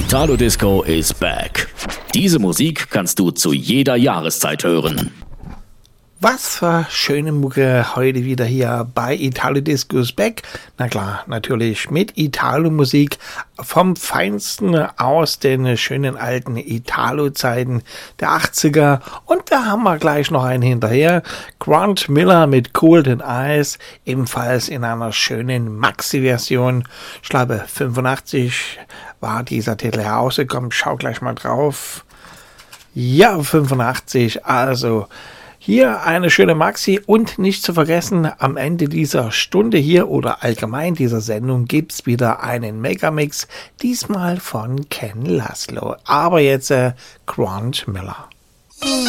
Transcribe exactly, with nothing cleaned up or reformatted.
Italo Disco is back. Diese Musik kannst du zu jeder Jahreszeit hören. Was für schöne Mucke heute wieder hier bei Italo Disco is back. Na klar, natürlich mit Italo-Musik vom Feinsten aus den schönen alten Italo-Zeiten der achtziger. Und da haben wir gleich noch einen hinterher. Grant Miller mit Golden Eyes, ebenfalls in einer schönen Maxi-Version. Ich glaube, fünfundachtzig war dieser Titel herausgekommen. Schau gleich mal drauf. Ja, fünfundachtzig, also... Hier eine schöne Maxi und nicht zu vergessen, am Ende dieser Stunde hier oder allgemein dieser Sendung gibt's wieder einen Megamix, diesmal von Ken Laszlo. Aber jetzt äh, Grant Miller. Mm.